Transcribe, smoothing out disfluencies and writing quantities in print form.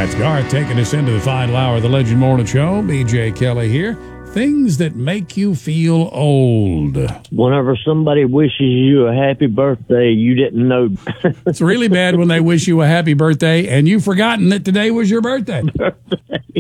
That's Garth taking us into the final hour of the Legend Morning Show. BJ Kelly here. Things that make you feel old. Whenever somebody wishes you a happy birthday, you didn't know. It's really bad when they wish you a happy birthday and you've forgotten that today was your birthday.